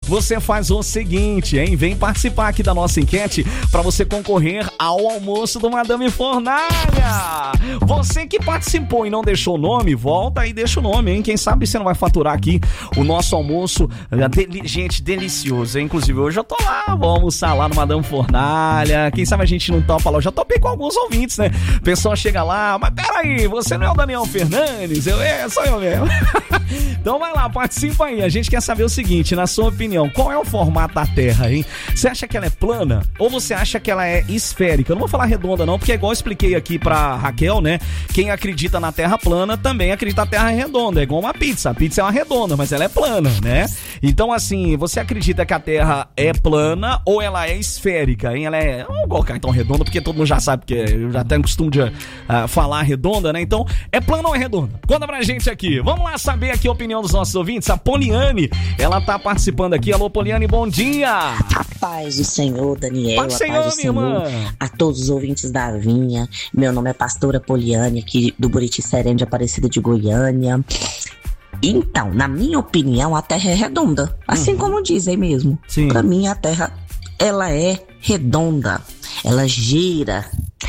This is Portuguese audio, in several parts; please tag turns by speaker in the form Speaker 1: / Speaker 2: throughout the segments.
Speaker 1: você faz o seguinte, hein? Vem participar aqui da nossa enquete para você concorrer ao almoço do Madame Fornalha. Você que participou e não deixou o nome, volta e deixa o nome, hein? Quem sabe você não vai faturar aqui o nosso almoço. Gente, delicioso, hein? Inclusive hoje eu tô lá, vou almoçar lá no Madame Fornalha. Quem sabe a gente não topa lá. Eu já topei com alguns ouvintes, né? O pessoal chega lá, mas peraí, você não é o Daniel Fernandes? Sou eu mesmo. Então vai lá, participa aí. A gente quer saber o seguinte, na sua opinião, qual é o formato da Terra, hein? Você acha que ela é plana ou você acha que ela é esférica? Eu não vou falar redonda não, porque é igual eu expliquei aqui pra Raquel, né? Quem acredita na Terra plana também acredita na Terra redonda. É igual uma pizza. A pizza é uma redonda, mas ela é plana, né? Então assim, você acredita que a Terra é plana ou ela é esférica, hein? Ela é... Não vou colocar então redonda, porque todo mundo já sabe que eu já tenho costume de falar redonda, né? Então, é plana ou é redonda? Conta pra gente aqui. Vamos lá saber aqui a opinião dos nossos ouvintes. A Poliane, ela tá participando aqui. Alô, Poliane, bom dia!
Speaker 2: A paz do Senhor, Daniel.
Speaker 1: Paz do Senhor, minha irmã.
Speaker 2: A todos os ouvintes da Vinha. Meu nome é Pastora Poliane, aqui do Buriti Sereno de Aparecida de Goiânia. Então, na minha opinião, a Terra é redonda. Assim como dizem mesmo.
Speaker 1: Sim.
Speaker 2: Pra mim, a Terra, ela é redonda. Ela gira.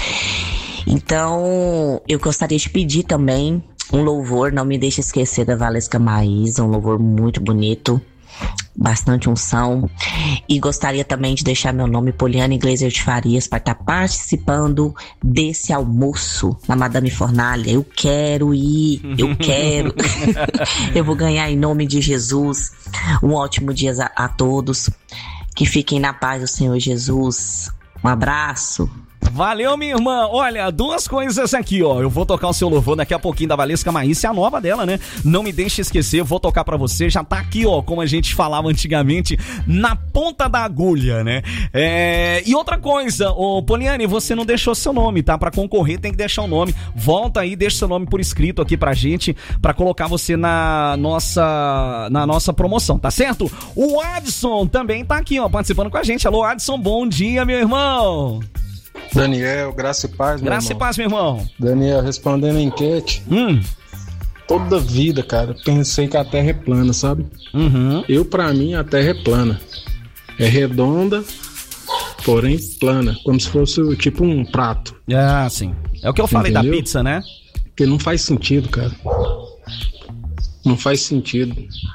Speaker 2: Então, eu gostaria de pedir também um louvor, não me deixe esquecer da Valesca Maísa, um louvor muito bonito, bastante unção. E gostaria também de deixar meu nome, Poliane Gleiser de Farias, para estar participando desse almoço na Madame Fornalha. Eu quero ir, eu quero. Eu vou ganhar em nome de Jesus. Um ótimo dia a todos. Que fiquem na paz do Senhor Jesus. Um abraço.
Speaker 1: Valeu, minha irmã. Olha, duas coisas aqui, ó. Eu vou tocar o seu louvor daqui a pouquinho da Valesca Maísa, é a nova dela, né? Não me deixe esquecer, vou tocar pra você. Já tá aqui, ó, como a gente falava antigamente, na ponta da agulha, né? E outra coisa, ô Poliane, você não deixou seu nome, tá? Pra concorrer tem que deixar o nome. Volta aí, deixa seu nome por escrito aqui pra gente, pra colocar você na nossa promoção, tá certo? O Adson também tá aqui, ó, participando com a gente. Alô, Adson, bom dia, meu irmão.
Speaker 3: Daniel, graça e paz, meu irmão.
Speaker 1: Graça e paz, meu irmão.
Speaker 3: Daniel, respondendo a enquete, toda vida, cara, pensei que a Terra é plana, sabe? Pra mim, a Terra é plana. É redonda, porém plana, como se fosse tipo um prato.
Speaker 1: Ah, sim. É o que eu falei. Entendeu? Da pizza, né?
Speaker 3: Porque não faz sentido, cara. Não faz sentido.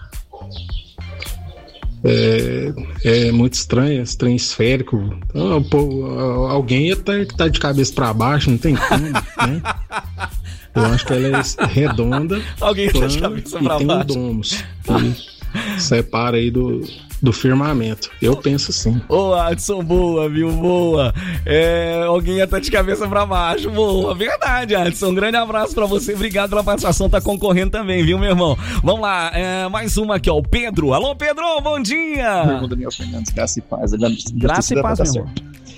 Speaker 3: É muito estranho, esse trem esférico. Alguém ia estar de cabeça pra baixo, não tem como, né? Eu acho que ela é redonda.
Speaker 1: Alguém tá de cabeça pra
Speaker 3: baixo.
Speaker 1: baixo.
Speaker 3: Tem um domus que separa aí do firmamento. Eu penso assim.
Speaker 1: Ô, Adson, boa, viu? Boa. Alguém ia estar de cabeça pra baixo. Boa, verdade, Adson. Um grande abraço pra você. Obrigado pela participação. Tá concorrendo também, viu, meu irmão? Vamos lá. Mais uma aqui, ó. O Pedro. Alô, Pedro, bom dia.
Speaker 4: Meu irmão Daniel Fernandes, graça e paz.
Speaker 1: Graça e paz, meu irmão.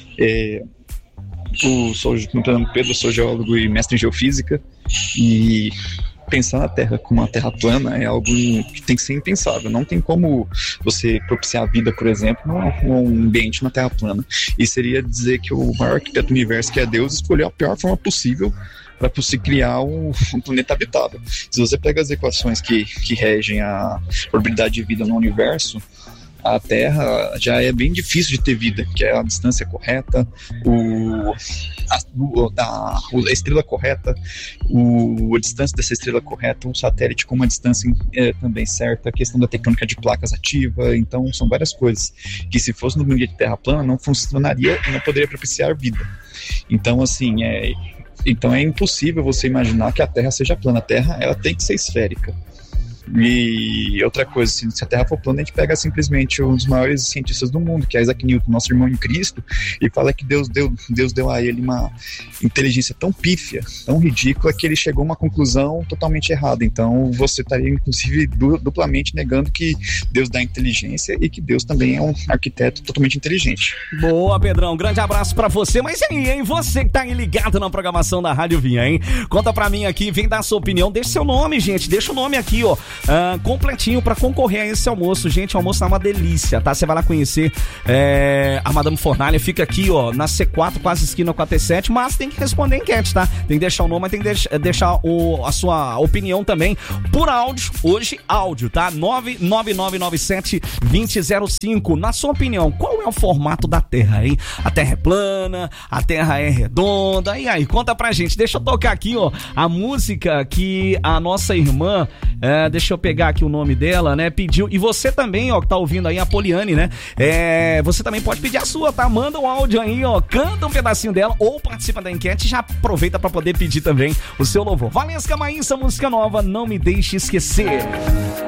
Speaker 4: Eu sou o Pedro, sou geólogo e mestre em geofísica. E pensar na Terra como uma Terra plana é algo que tem que ser impensável. Não tem como você propiciar a vida, por exemplo, num ambiente na Terra plana. E seria dizer que o maior arquiteto do universo, que é Deus, escolheu a pior forma possível para se criar um planeta habitável. Se você pega as equações que regem a probabilidade de vida no universo, a Terra já é bem difícil de ter vida, que é a distância correta, a estrela correta, a distância dessa estrela correta, um satélite com uma distância também certa, a questão da tectônica de placas ativa. Então são várias coisas que, se fosse no mundo de Terra plana, não funcionaria e não poderia propiciar vida. Então assim, então é impossível você imaginar que a Terra seja plana. A Terra, ela tem que ser esférica. E outra coisa, se a Terra for plana, a gente pega simplesmente um dos maiores cientistas do mundo, que é Isaac Newton, nosso irmão em Cristo, e fala que Deus deu a ele uma inteligência tão pífia, tão ridícula, que ele chegou a uma conclusão totalmente errada. Então você estaria inclusive duplamente negando que Deus dá inteligência e que Deus também é um arquiteto totalmente inteligente.
Speaker 1: Boa, Pedrão, um grande abraço pra você. Mas aí, hein, você que tá aí ligado na programação da Rádio Vinha, hein? Conta pra mim aqui, vem dar a sua opinião, deixa seu nome, gente, deixa o nome aqui, ó, completinho pra concorrer a esse almoço. Gente, o almoço tá uma delícia, tá? Você vai lá conhecer a Madame Fornalha, fica aqui, ó, na C4, quase esquina com a T7, mas tem que responder a enquete, tá? Tem que deixar o nome, mas tem que deixar a sua opinião também por áudio, hoje áudio, tá? 99997-2005. Na sua opinião, qual é o formato da Terra, hein? A Terra é plana, a Terra é redonda, e aí? Conta pra gente. Deixa eu tocar aqui, ó, a música que a nossa irmã, deixa eu pegar aqui o nome dela, né, pediu, e você também, ó, que tá ouvindo aí, a Poliane, né, você também pode pedir a sua, tá? Manda um áudio aí, ó, canta um pedacinho dela, ou participa da enquete e já aproveita pra poder pedir também o seu louvor. Valesca Maíssa, música nova, Não Me Deixe Esquecer.